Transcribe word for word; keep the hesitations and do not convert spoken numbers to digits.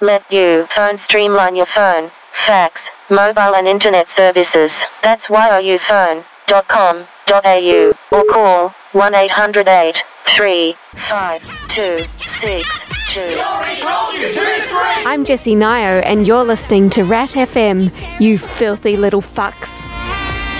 let you phone streamline your phone, fax, mobile and internet services. That's y o u phone dot com dot a u or call one eight hundred eight three five two six two. I'm Jessie Nio and you're listening to Rat F M, you filthy little fucks.